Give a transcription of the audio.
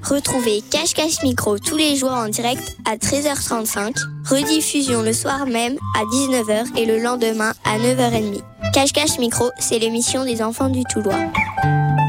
Retrouvez Cache-Cache Micro tous les jours en direct à 13h35, rediffusion le soir même à 19h et le lendemain à 9h30. Cache-Cache Micro, c'est l'émission des enfants du Toulois.